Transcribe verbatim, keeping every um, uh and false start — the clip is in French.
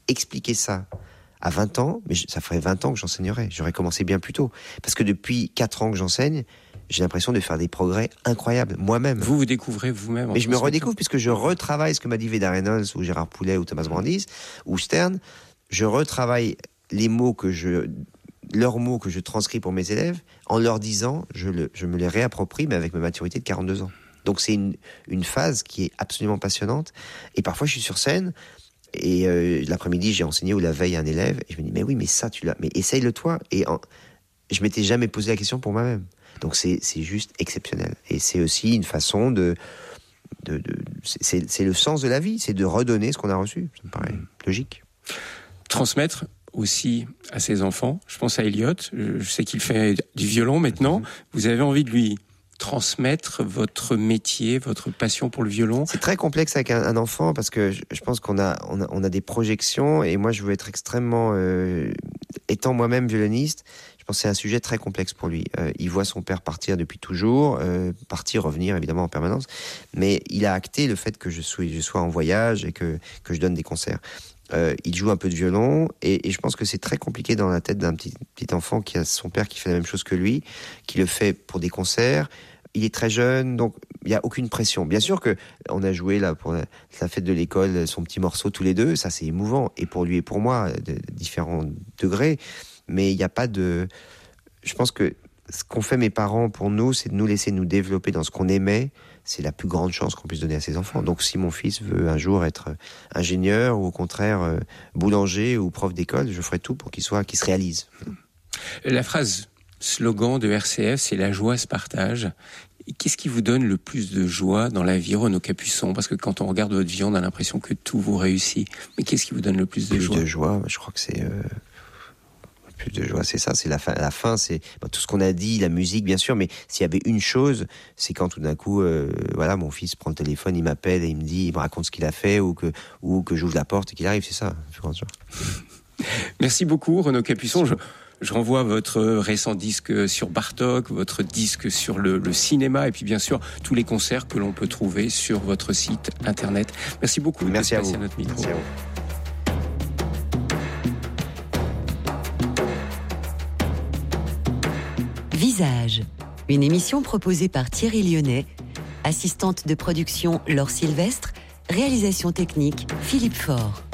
expliqué ça à vingt ans, mais ça ferait vingt ans que j'enseignerais. J'aurais commencé bien plus tôt. Parce que depuis quatre ans que j'enseigne, j'ai l'impression de faire des progrès incroyables, moi-même. Vous vous découvrez vous-même. Mais je me redécouvre, puisque je retravaille ce que m'a dit Veda Reynolds, ou Gérard Poulet, ou Thomas Brandis, ou Stern. Je retravaille les mots que je... leurs mots que je transcris pour mes élèves, en leur disant, je, le, je me les réapproprie, mais avec ma maturité de quarante-deux ans. Donc c'est une, une phase qui est absolument passionnante. Et parfois, je suis sur scène, et euh, l'après-midi, j'ai enseigné, ou la veille, à un élève, et je me dis, mais oui, mais ça, tu l'as... Mais essaye-le toi. Et en... je m'étais jamais posé la question pour moi-même. Donc c'est, c'est juste exceptionnel. Et c'est aussi une façon de... de, de c'est, c'est le sens de la vie, c'est de redonner ce qu'on a reçu. Ça me paraît logique. Transmettre aussi à ses enfants. Je pense à Elliot. Je sais qu'il fait du violon maintenant. Vous avez envie de lui transmettre votre métier, votre passion pour le violon? C'est très complexe avec un, un enfant parce que je, je pense qu'on a, on a, on a des projections et moi je veux être extrêmement... Euh, étant moi-même violoniste, je pense que c'est un sujet très complexe pour lui. Euh, il voit son père partir depuis toujours, euh, partir, revenir évidemment en permanence, mais il a acté le fait que je sois, je sois en voyage et que, que je donne des concerts. Euh, il joue un peu de violon et, et je pense que c'est très compliqué dans la tête d'un petit, petit enfant qui a son père qui fait la même chose que lui, qui le fait pour des concerts. Il est très jeune, donc il n'y a aucune pression. Bien sûr qu'on a joué là pour la, la fête de l'école son petit morceau tous les deux, ça c'est émouvant, et pour lui et pour moi, de, de différents degrés, mais il n'y a pas de... Je pense que ce qu'ont fait mes parents pour nous, c'est de nous laisser nous développer dans ce qu'on aimait. C'est la plus grande chance qu'on puisse donner à ses enfants. Donc si mon fils veut un jour être ingénieur ou au contraire euh, boulanger ou prof d'école, je ferai tout pour qu'il soit, qu'il se réalise. La phrase slogan de R C F, c'est la joie se partage. Et qu'est-ce qui vous donne le plus de joie dans la vie, Renaud Capuçon? Parce que quand on regarde votre vie, on a l'impression que tout vous réussit. Mais qu'est-ce qui vous donne le plus de plus joie? de joie, je crois que c'est... Euh... plus de joie, c'est ça, c'est la fin, la fin c'est bon, tout ce qu'on a dit, la musique bien sûr, mais s'il y avait une chose, c'est quand tout d'un coup, euh, voilà, mon fils prend le téléphone, il m'appelle et il me dit, il me raconte ce qu'il a fait, ou que, ou que j'ouvre la porte et qu'il arrive, c'est ça, la plus grande joie. Merci beaucoup, Renaud Capuçon. Je, je renvoie votre récent disque sur Bartók, votre disque sur le, le cinéma, et puis bien sûr tous les concerts que l'on peut trouver sur votre site internet. Merci beaucoup. Merci à vous. À notre micro. Merci à vous. Visage, une émission proposée par Thierry Lyonnais, assistante de production Laure Sylvestre, réalisation technique Philippe Faure.